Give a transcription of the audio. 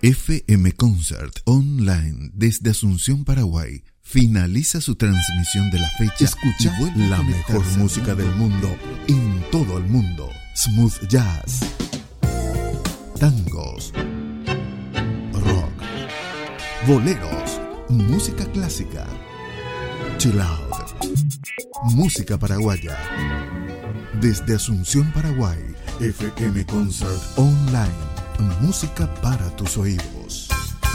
FM Concert Online desde Asunción, Paraguay, finaliza su transmisión de la fecha. Escucha la mejor música del mundo en todo el mundo. Smooth jazz, tangos, rock, boleros, música clásica, chill out, música paraguaya. Desde Asunción, Paraguay, FM Concert Online, música para tus oídos.